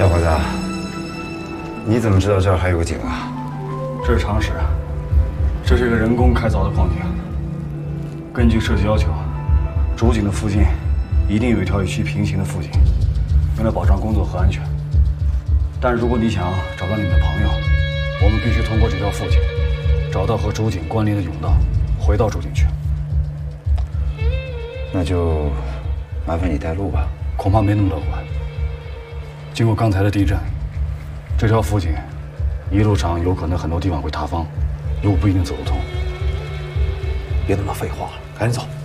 小伙子，你怎么知道这儿还有个井啊？ 这是常识，这是一个人工开凿的矿井。根据设计要求，主井的附近一定有一条与其平行的副井，用来保障工作和安全。但如果你想找到你的朋友，我们必须通过这条副井，找到和主井关联的甬道，回到主井去。 那就麻烦你带路吧。 恐怕没那么乐观。经过刚才的地震，这条副井一路上有可能很多地方会塌方，路不一定走得通。 别那么废话了，赶紧走。